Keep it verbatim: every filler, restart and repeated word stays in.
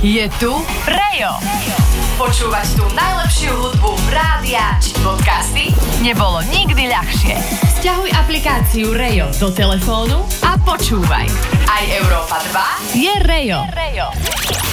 Je tu Rejo. Počúvať tú najlepšiu hudbu rádia či podcasty nebolo nikdy ľahšie. Sťahuj aplikáciu Rejo do telefónu a počúvaj. Aj Európa dva je Rejo. Je Rejo.